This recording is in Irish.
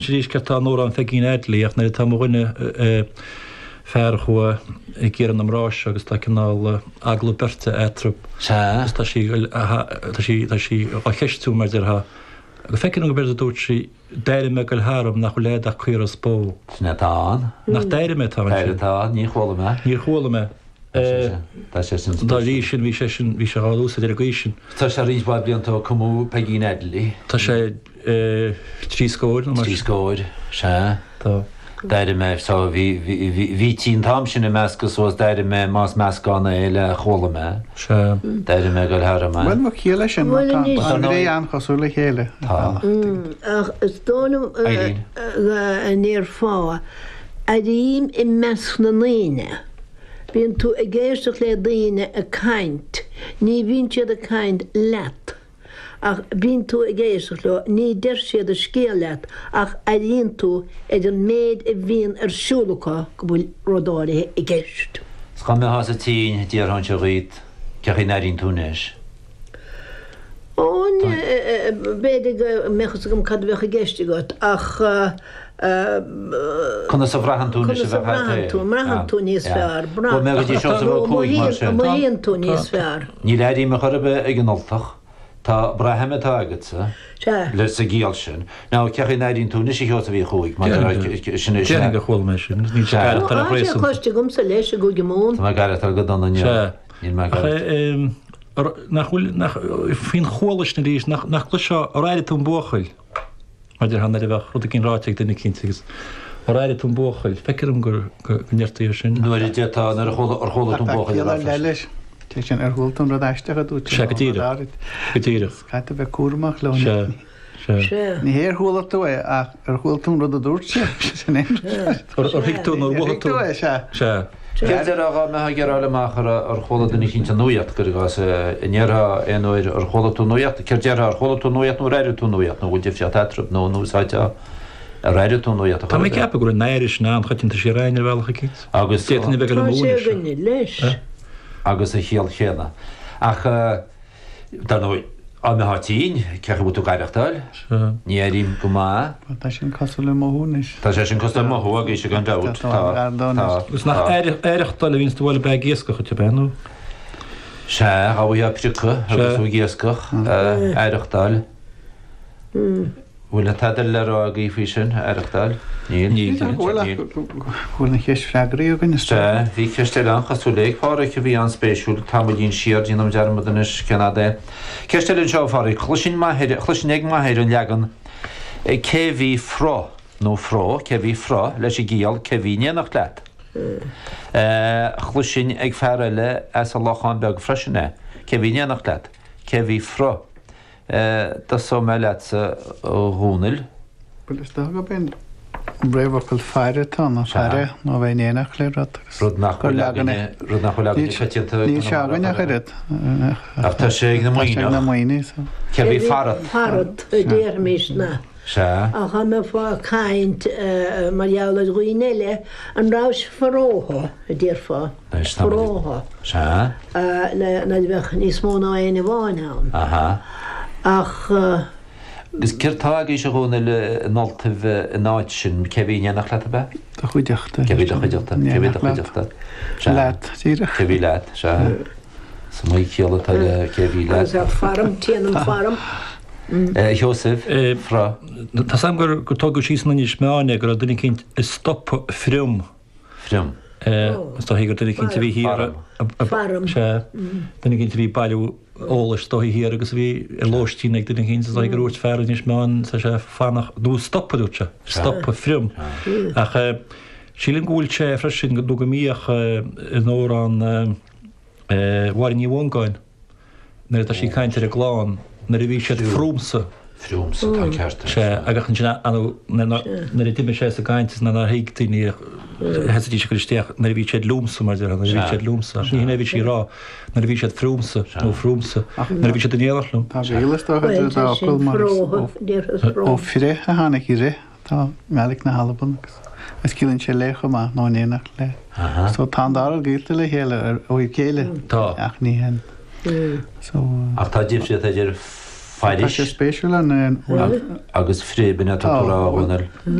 Sís tá nóra an fegin eidlíach na tá rinne fer chu ggéar an amrás agus tá canál agla berte etrup. Tá sí a cheistú mar ha. Go fecinn go beir dút sí deire me go háram nach chu léad a chuir a spó. Sna tá. Nach deire me tá. Deire tá, ní chóla me. Ní chóla me. Tá lí sin bhí sé gáúsa delegation. Tá sé rís ba blianta cumú pegin eidlí. Tá sé trí scóir. Trí scóir, se. Tá. Deire me, so hí tín tam sin na mescas os deire me más mescána éile chóla me. Se. Deire me go hára me. Well, mar chéile sin an ré an chosúla chéile. Tá. Is dónam níor fá a rím I meas na líine. Bhíonn tú a ggéisteach le daoine a caint, ní bhíonn siad a caint leat. Ach bhíonn tú a ggéisteach le, ní deir siad a scéal leat, ach a dhéonn tú idir méid a bhíonn ar siúlacha go bhfuil rodáirithe I gceist. Scha me has a tín díar han se rít, ceach I neirinn túnéis. Ón beidir go mechas gom cad bheith a gceiste got, ach Conna sa bhrahan túnéis a bheith Mrahan tú níos fear. Go me go dtí seo sa bh cúig mar sin. Móíonn tú níos fear. Ní leirí me chorbe ag an oltach. Tá brahame tágad sa. Le sa gíal sin. Ná ceach I neirinn túnéis I heota bhí cúig. Déann go chóil me sin. Ní sé gar tar a Á chuiste gom sa leis a go gimón. Tá gar tar go donna Se. Ní me gar. Nach fin chólis na rís nach chluisio a réide tún bóchail. Mar dir hanna bheith rud cinn ráiteag duna cinntagus. A réide tún bóchail, fecirm gur neirtaí sin. Nuair I détá ar chola tún bóchail leis. Té sin ar húltún rud eistecha dút. Se go tíire. Go tíire. Caite bheith cuamach le. Ní héir húla tú ach ar húltún rud a dúirt sin. Ar hiictún ar bhla tú. Se. Céir aga me ha geráile máchar ar chola duna cinnta nuiat gur gas inéra éoir ar chola tú nuiat. Ceir deartha ar chola tú nuiat nó réidir tú nuiat nó bhfuil deifse tetrap nó núsáite a réidir tú nuiat. Tá mé ceappa gur néiris ná an chatinta sé réinir bhealcha cít. Agus Téanna bheith go Tá leis. agus a chéal chéna. Ach dan a me hátíín cecha bú gaiireachtáil, ní rím go má. Tá sin cosú le móhúnis. Tá sé sin cosú mothú a géisi gan dat. Gus nach éireachtáil a víns bhfuil be géascocha te benú. Se a bhí pricha agus bú géascoch éireachtáil. Bhfuil na taidir le a gíhí sin éireachtáil. Bhfuil na chéis freigraí a gine Se hí ceiste an chasú léaghára go bhí an spéisiúil tamdín siar dínam dearmadanis Canada. Ceiste le seáí chlusin ag maithir an legan céhí frá nó frá cehí frá leis I gíal cehíine nach leat. Chlusin ag fearile as a lochan beag freisinne cehíine nach leat cehí frá. Tá so me leat sa húnil. Bhfuil is go ben bréhhail fearre tá na fearre nó bheith éanaach le Rud nach ní seaganne chuid. Ach tá sé na muoine. Cehí farad. Farad déir mís na. Se. A cha me fá caint marheala roiineile an rás faróha a déir fá. Faróha. Se. Na bheith níos móna aana bháin Aha. ach Gus cirtá í se gúna le náltah náid sin cehíine nach leat be? Tá chuideachta. Cehí chuideachta. Cehí chuideachta. Leat tíre. Cehí leat se. Sa mí ceolata le cehí leat. farm tíanam farm. Joseph frá. Tá sam gur tógu síos na níos meáine gur duna cinint stop friúm. Friúm. Tá hí gur duna cinnta bhí hir Farm. se duna cinnta bhí bailú ólas dóí hir agus bhí lóistíine ag duna cinnta ag gur úirt fearr níos meán sa sé fannach dú stoppaúte, stoppa friúm. Ach sílan gúilte freisin go dú go míoch in ór an bhhair ní bhhaáin. Nar tá sí caiintear a gláán na bhí sé frúmsa. Frúmsa tá ceartta. Se agachan sin na tiime sé a gaiintas na hiigtíí heí se goisteach na bhí sé lúmsa mar na bhí sé lúmsa. Ní bhí sí rá na bhí sé frúmsa nó frúmsa na bhí sé déalachlum. Tá bhélastáil mar ó firé a hánig í ré tá melik na Halban. Is cílann sé lécha má nó éanaach le. So tá dá géta le héile ó céile Tá. ach ní hen. Ach tá ddíb sé idir Fáilis spéisiúil an agus frébinna tá bhfuil